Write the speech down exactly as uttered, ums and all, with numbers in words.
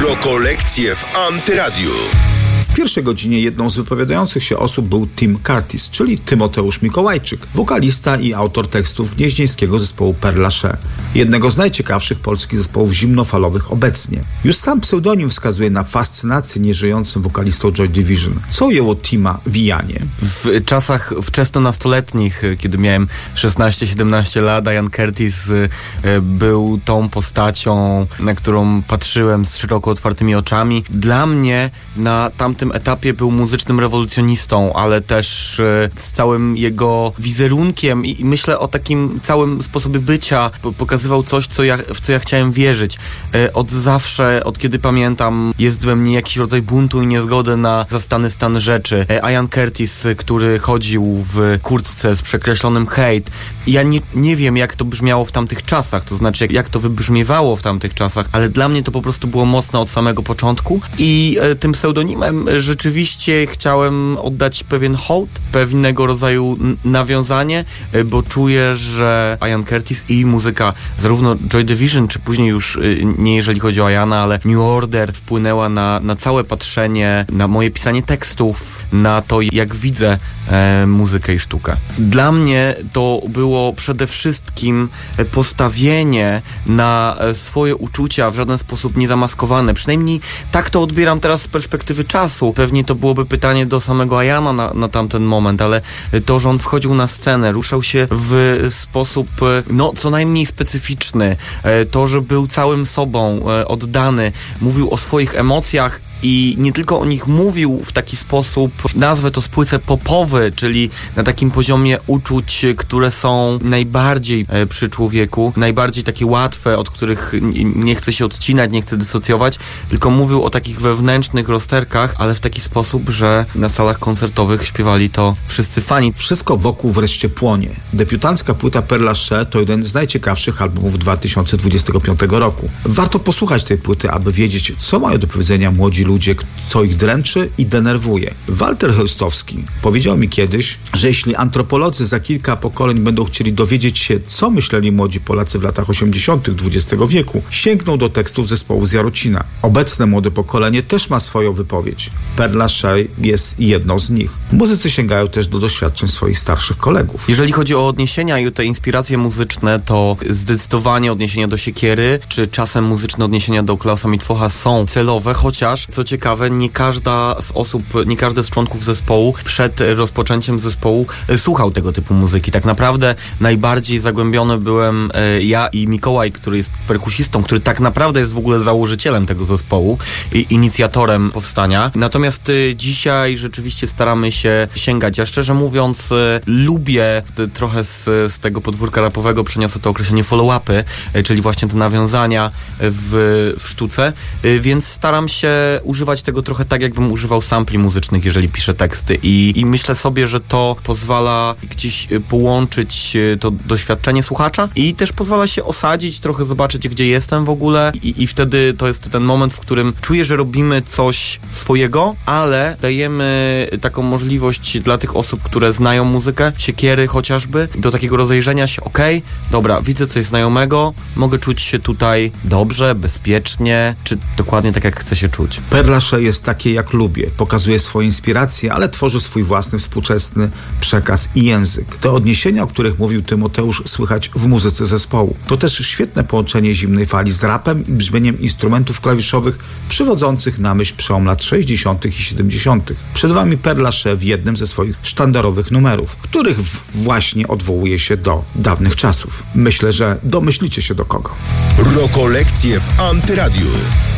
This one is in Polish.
Rokolekcje w Antyradiu. W pierwszej godzinie jedną z wypowiadających się osób był Tim Curtis, czyli Tymoteusz Mikołajczyk, wokalista i autor tekstów gnieźnieńskiego zespołu Père Lachaise, jednego z najciekawszych polskich zespołów zimnofalowych obecnie. Już sam pseudonim wskazuje na fascynację nieżyjącym wokalistą Joy Division. Co ujęło Tima w Ianie? W czasach wczesnonastoletnich, kiedy miałem szesnaście siedemnaście lat, Ian Curtis był tą postacią, na którą patrzyłem z szeroko otwartymi oczami. Dla mnie na tamtym etapie był muzycznym rewolucjonistą, ale też e, z całym jego wizerunkiem i, i myślę o takim całym sposobie bycia. P- pokazywał coś, co ja, w co ja chciałem wierzyć. E, od zawsze, od kiedy pamiętam, jest we mnie jakiś rodzaj buntu i niezgody na zastany stan rzeczy. E, Ian Curtis, który chodził w kurtce z przekreślonym hate. Ja nie, nie wiem, jak to brzmiało w tamtych czasach, to znaczy jak, jak to wybrzmiewało w tamtych czasach, ale dla mnie to po prostu było mocne od samego początku i e, tym pseudonimem rzeczywiście chciałem oddać pewien hołd, pewnego rodzaju n- nawiązanie, bo czuję, że Ian Curtis i muzyka zarówno Joy Division, czy później już nie jeżeli chodzi o Iana, ale New Order wpłynęła na, na całe patrzenie, na moje pisanie tekstów, na to, jak widzę e, muzykę i sztukę. Dla mnie to było przede wszystkim postawienie na swoje uczucia w żaden sposób niezamaskowane. Przynajmniej tak to odbieram teraz z perspektywy czasu. Pewnie to byłoby pytanie do samego Iana na, na tamten moment, ale to, że on wchodził na scenę, ruszał się w sposób no co najmniej specyficzny, to, że był całym sobą oddany, mówił o swoich emocjach i nie tylko o nich mówił w taki sposób, nazwę to spłycę popowy, czyli na takim poziomie uczuć, które są najbardziej e, przy człowieku, najbardziej takie łatwe, od których nie chce się odcinać, nie chce dysocjować, tylko mówił o takich wewnętrznych rozterkach, ale w taki sposób, że na salach koncertowych śpiewali to wszyscy fani. Wszystko wokół wreszcie płonie. Debiutancka płyta Père Lachaise to jeden z najciekawszych albumów dwa tysiące dwudziestego piątego roku. Warto posłuchać tej płyty, aby wiedzieć, co mają do powiedzenia młodzi ludzie, co ich dręczy i denerwuje. Walter Chełstowski powiedział mi kiedyś, że jeśli antropolodzy za kilka pokoleń będą chcieli dowiedzieć się, co myśleli młodzi Polacy w latach osiemdziesiątych dwudziestego wieku, sięgną do tekstów zespołów z Jarocina. Obecne młode pokolenie też ma swoją wypowiedź. Père Lachaise jest jedną z nich. Muzycy sięgają też do doświadczeń swoich starszych kolegów. Jeżeli chodzi o odniesienia i te inspiracje muzyczne, to zdecydowanie odniesienia do Siekiery, czy czasem muzyczne odniesienia do Klausa Mitwocha są celowe, chociaż co ciekawe, nie każda z osób, nie każdy z członków zespołu przed rozpoczęciem zespołu słuchał tego typu muzyki. Tak naprawdę najbardziej zagłębiony byłem e, ja i Mikołaj, który jest perkusistą, który tak naprawdę jest w ogóle założycielem tego zespołu i inicjatorem powstania. Natomiast e, dzisiaj rzeczywiście staramy się sięgać. Ja szczerze mówiąc e, lubię e, trochę z, z tego podwórka rapowego, przeniosę to określenie follow-upy, e, czyli właśnie te nawiązania w, w sztuce, e, więc staram się używać tego trochę tak, jakbym używał sampli muzycznych, jeżeli piszę teksty i, i myślę sobie, że to pozwala gdzieś połączyć to doświadczenie słuchacza i też pozwala się osadzić, trochę zobaczyć, gdzie jestem w ogóle i, i wtedy to jest ten moment, w którym czuję, że robimy coś swojego, ale dajemy taką możliwość dla tych osób, które znają muzykę, Siekiery chociażby, do takiego rozejrzenia się, okej, okay, dobra, widzę coś znajomego, mogę czuć się tutaj dobrze, bezpiecznie, czy dokładnie tak, jak chcę się czuć. Père Lachaise jest takie, jak lubię. Pokazuje swoje inspiracje, ale tworzy swój własny, współczesny przekaz i język. Te odniesienia, o których mówił Tymoteusz, słychać w muzyce zespołu. To też świetne połączenie zimnej fali z rapem i brzmieniem instrumentów klawiszowych przywodzących na myśl przełom lat sześćdziesiątych i siedemdziesiątych. Przed wami Père Lachaise w jednym ze swoich sztandarowych numerów, których w- właśnie odwołuje się do dawnych czasów. Myślę, że domyślicie się do kogo. Rokolekcje w Antyradiu.